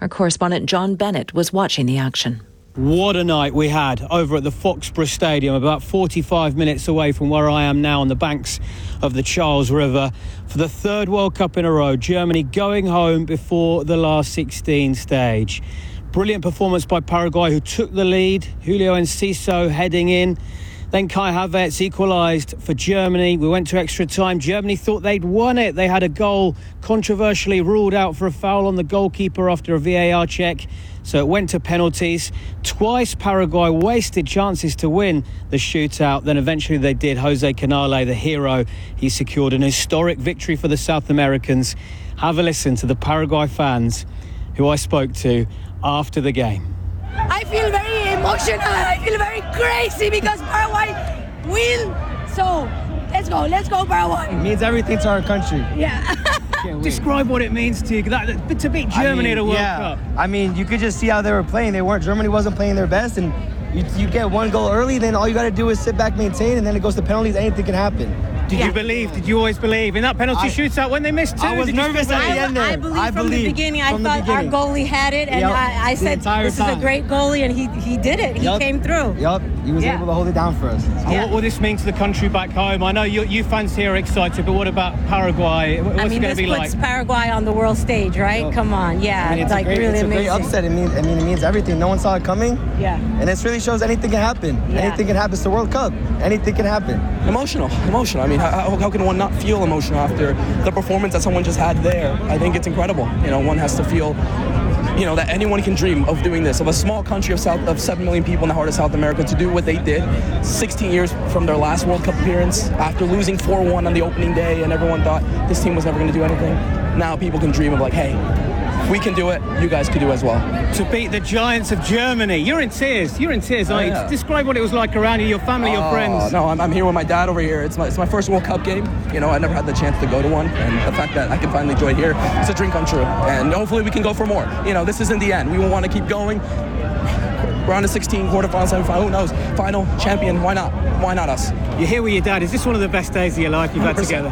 Our correspondent John Bennett was watching the action. What a night we had over at the Foxborough Stadium, about 45 minutes away from where I am now on the banks of the Charles River. For the third World Cup in a row, Germany going home before the last 16 stage. Brilliant performance by Paraguay, who took the lead. Julio Enciso heading in. Then Kai Havertz equalised for Germany. We went to extra time. Germany thought they'd won it. They had a goal controversially ruled out for a foul on the goalkeeper after a VAR check. So it went to penalties. Twice Paraguay wasted chances to win the shootout. Then eventually they did. Jose Canale, the hero, he secured an historic victory for the South Americans. Have a listen to the Paraguay fans who I spoke to after the game. I feel very emotional. I feel very crazy because Paraguay win. So let's go Paraguay. It means everything to our country. Yeah. Describe what it means to you to beat Germany at a World Cup. I mean, you could just see how they were playing. Germany wasn't playing their best, and you get one goal early, then all you got to do is sit back, maintain, and then it goes to penalties. Anything can happen. Did you believe? Did you always believe in that penalty shootout when they missed two? I was nervous at the end there. I believed from the beginning. I thought our goalie had it, and I said this is a great goalie, and he did it. He came through. Yep, he was able to hold it down for us. What will this mean to the country back home? I know you fans here are excited, but what about Paraguay? What's it going to be like? This puts Paraguay on the world stage, right? Come on, it's like really amazing. It's a great upset. It means everything. No one saw it coming. Yeah. And this really shows anything can happen. Yeah. Anything can happen. It's the World Cup. Anything can happen. Emotional. I mean, how can one not feel emotional after the performance that someone just had there? I think it's incredible. One has to feel, that anyone can dream of doing this, of a small country of 7 million people in the heart of South America to do what they did 16 years from their last World Cup appearance after losing 4-1 on the opening day, and everyone thought this team was never going to do anything. Now people can dream of like, hey, we can do it, you guys can do as well. To beat the giants of Germany. You're in tears, aren't you? Describe what it was like around you, your family, your friends. No, I'm here with my dad over here. It's my first World Cup game. I never had the chance to go to one, and the fact that I can finally join here, it's a dream come true. And hopefully we can go for more. This isn't the end. We will want to keep going. Round of 16, quarterfinal, semifinal, who knows? Final, champion, why not? Why not us? You're here with your dad. Is this one of the best days of your life you've 100%. Had together?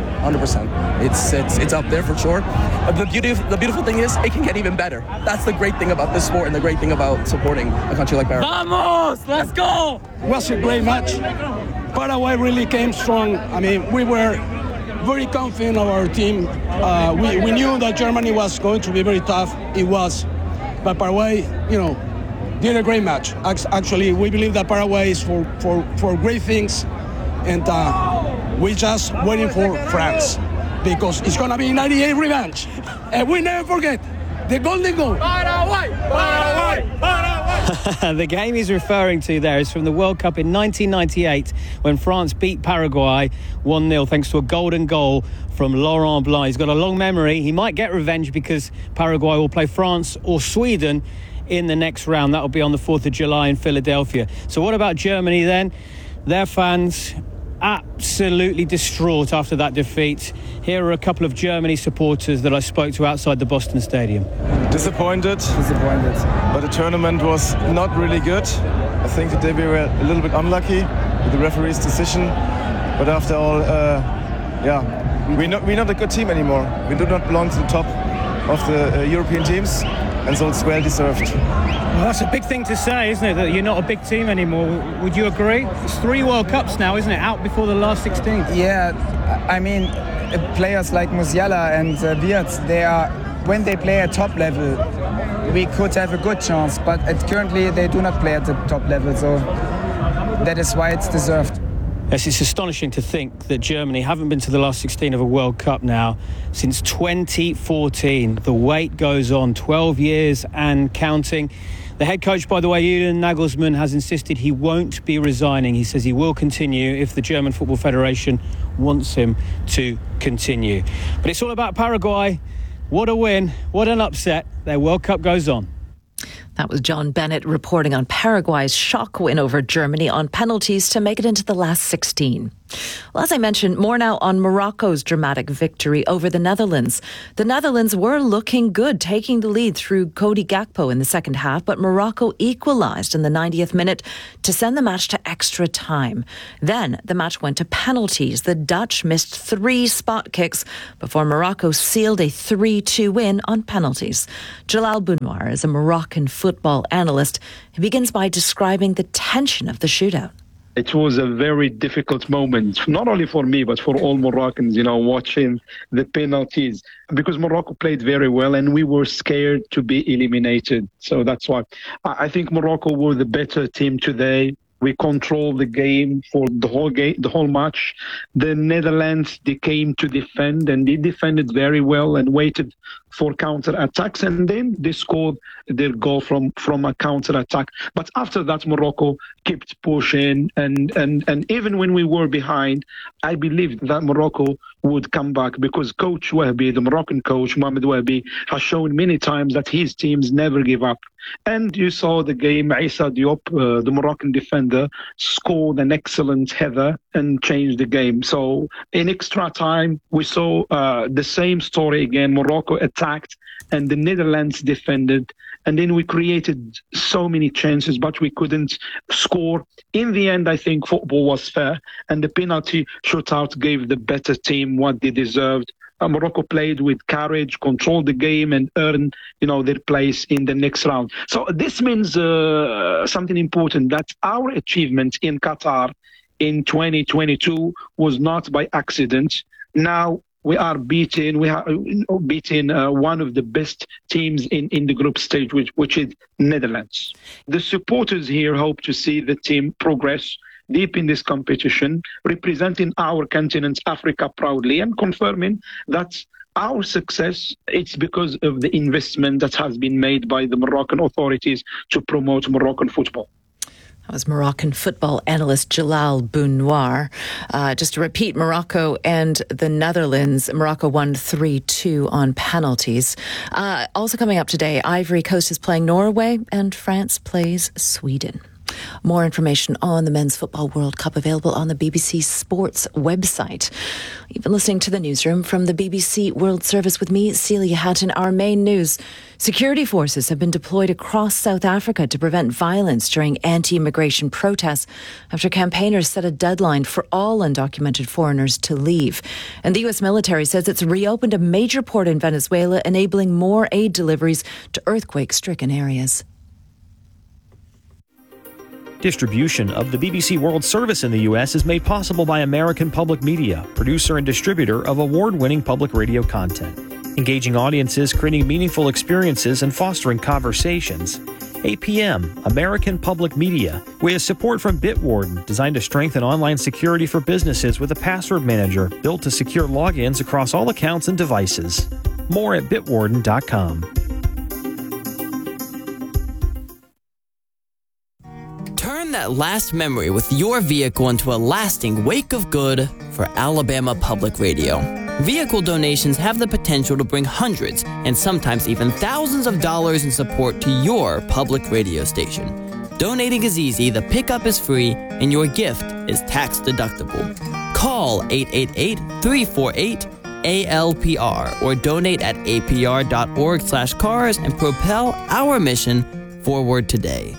100%. It's up there for sure. The beautiful thing is it can get even better. That's the great thing about this sport and the great thing about supporting a country like Paraguay. Vamos! Let's go! It was a great match. Paraguay really came strong. I mean, we were very confident of our team. We knew that Germany was going to be very tough. It was. But Paraguay, did a great match. Actually, we believe that Paraguay is for great things. And we're just waiting for France, because it's going to be 98 revenge. And we never forget the golden goal. Paraguay! Paraguay! Paraguay! The game he's referring to there is from the World Cup in 1998 when France beat Paraguay 1-0 thanks to a golden goal from Laurent Blanc. He's got a long memory. He might get revenge because Paraguay will play France or Sweden in the next round. That will be on the 4th of July in Philadelphia. So what about Germany then? Their fans absolutely distraught after that defeat. Here are a couple of Germany supporters that I spoke to outside the Boston Stadium. Disappointed. But the tournament was not really good. I think that they were a little bit unlucky with the referee's decision. But after all, we're not a good team anymore. We do not belong to the top of the European teams. And so it's well deserved. Well, that's a big thing to say, isn't it? That you're not a big team anymore. Would you agree? It's 3 World Cups now, isn't it? Out before the last 16. Yeah, I mean, players like Musiala and Wirtz, when they play at top level, we could have a good chance. But currently, they do not play at the top level, so that is why it's deserved. Yes, it's astonishing to think that Germany haven't been to the last 16 of a World Cup now since 2014. The wait goes on, 12 years and counting. The head coach, by the way, Julian Nagelsmann, has insisted he won't be resigning. He says he will continue if the German Football Federation wants him to continue. But it's all about Paraguay. What a win, what an upset. Their World Cup goes on. That was John Bennett reporting on Paraguay's shock win over Germany on penalties to make it into the last 16. Well, as I mentioned, more now on Morocco's dramatic victory over the Netherlands. The Netherlands were looking good, taking the lead through Cody Gakpo in the second half, but Morocco equalised in the 90th minute to send the match to extra time. Then the match went to penalties. The Dutch missed 3 spot kicks before Morocco sealed a 3-2 win on penalties. Jalal Bounoir is a Moroccan football analyst. He begins by describing the tension of the shootout. It was a very difficult moment, not only for me, but for all Moroccans, watching the penalties, because Morocco played very well and we were scared to be eliminated. So that's why I think Morocco were the better team today. We controlled the game for the whole match. The Netherlands, they came to defend and they defended very well and waited for counter-attacks, and then they scored their goal from a counter-attack. But after that, Morocco kept pushing, and even when we were behind, I believed that Morocco would come back, because Coach Wahbi, the Moroccan coach, Mohamed Wahbi, has shown many times that his teams never give up. And you saw the game, Issa Diop, the Moroccan defender, scored an excellent header and changed the game. So in extra time, we saw the same story again. Morocco attacked and the Netherlands defended. And then we created so many chances, but we couldn't score. In the end, I think football was fair, and the penalty shootout gave the better team what they deserved. Morocco played with courage, controlled the game, and earned, their place in the next round. So this means something important, that our achievement in Qatar in 2022 was not by accident. Now we are beating one of the best teams in the group stage, which is Netherlands. The supporters here hope to see the team progress deep in this competition, representing our continent, Africa, proudly, and confirming that our success, it's because of the investment that has been made by the Moroccan authorities to promote Moroccan football. That was Moroccan football analyst Jalal Bounoir. Just to repeat, Morocco and the Netherlands. Morocco won 3-2 on penalties. Also coming up today, Ivory Coast is playing Norway and France plays Sweden. More information on the Men's Football World Cup available on the BBC Sports website. You've been listening to the newsroom from the BBC World Service with me, Celia Hatton. Our main news: security forces have been deployed across South Africa to prevent violence during anti-immigration protests after campaigners set a deadline for all undocumented foreigners to leave. And the US military says it's reopened a major port in Venezuela, enabling more aid deliveries to earthquake-stricken areas. Distribution of the BBC World Service in the U.S. is made possible by American Public Media, producer and distributor of award-winning public radio content. Engaging audiences, creating meaningful experiences, and fostering conversations. APM, American Public Media, with support from Bitwarden, designed to strengthen online security for businesses with a password manager built to secure logins across all accounts and devices. More at bitwarden.com. Turn that last memory with your vehicle into a lasting wake of good for Alabama Public Radio. Vehicle donations have the potential to bring hundreds and sometimes even thousands of dollars in support to your public radio station. Donating is easy, the pickup is free, and your gift is tax deductible. Call 888-348-ALPR or donate at apr.org/cars and propel our mission forward today.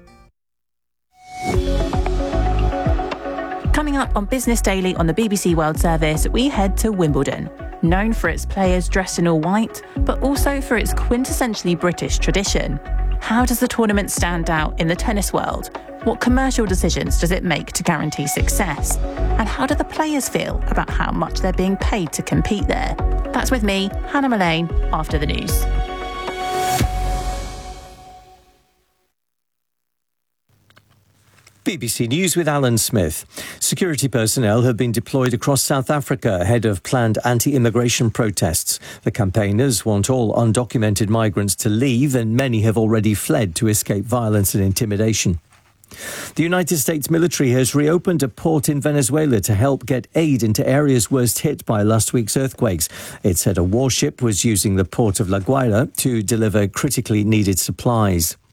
Coming up on Business Daily on the BBC World Service, we head to Wimbledon, known for its players dressed in all white, but also for its quintessentially British tradition. How does the tournament stand out in the tennis world? What commercial decisions does it make to guarantee success? And how do the players feel about how much they're being paid to compete there? That's with me, Hannah Mullane, after the news. BBC News with Alan Smith. Security personnel have been deployed across South Africa ahead of planned anti-immigration protests. The campaigners want all undocumented migrants to leave, and many have already fled to escape violence and intimidation. The United States military has reopened a port in Venezuela to help get aid into areas worst hit by last week's earthquakes. It said a warship was using the port of La Guaira to deliver critically needed supplies.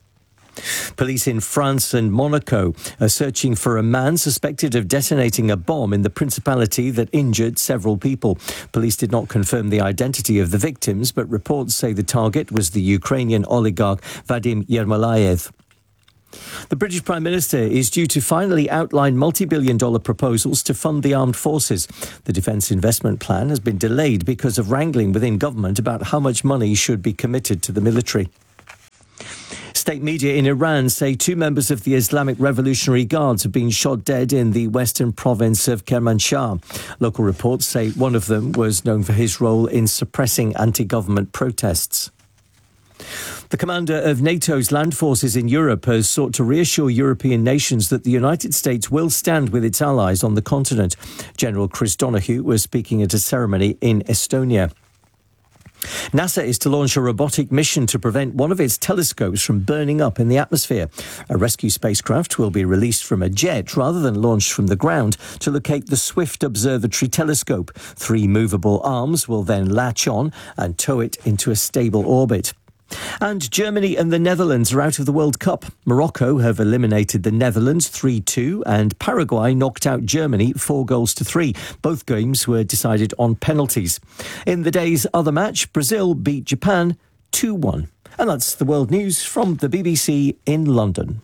Police in France and Monaco are searching for a man suspected of detonating a bomb in the Principality that injured several people. Police did not confirm the identity of the victims, but reports say the target was the Ukrainian oligarch Vadim Yermolayev. The British Prime Minister is due to finally outline multi-billion-dollar proposals to fund the armed forces. The Defence Investment Plan has been delayed because of wrangling within government about how much money should be committed to the military. State media in Iran say 2 members of the Islamic Revolutionary Guards have been shot dead in the western province of Kermanshah. Local reports say one of them was known for his role in suppressing anti-government protests. The commander of NATO's land forces in Europe has sought to reassure European nations that the United States will stand with its allies on the continent. General Chris Donoghue was speaking at a ceremony in Estonia. NASA is to launch a robotic mission to prevent one of its telescopes from burning up in the atmosphere. A rescue spacecraft will be released from a jet rather than launched from the ground to locate the Swift Observatory telescope. 3 movable arms will then latch on and tow it into a stable orbit. And Germany and the Netherlands are out of the World Cup. Morocco have eliminated the Netherlands 3-2 and Paraguay knocked out Germany 4-3. Both games were decided on penalties. In the day's other match, Brazil beat Japan 2-1. And that's the world news from the BBC in London.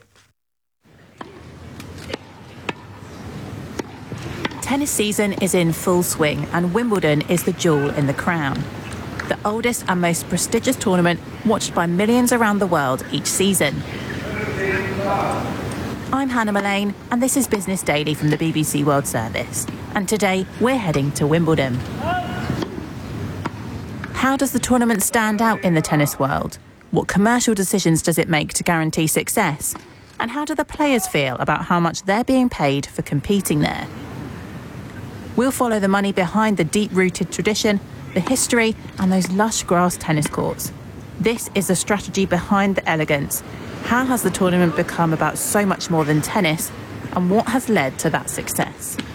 Tennis season is in full swing and Wimbledon is the jewel in the crown. The oldest and most prestigious tournament watched by millions around the world each season. I'm Hannah Mullane and this is Business Daily from the BBC World Service. And today we're heading to Wimbledon. How does the tournament stand out in the tennis world? What commercial decisions does it make to guarantee success? And how do the players feel about how much they're being paid for competing there? We'll follow the money behind the deep-rooted tradition, the history and those lush grass tennis courts. This is the strategy behind the elegance. How has the tournament become about so much more than tennis and what has led to that success?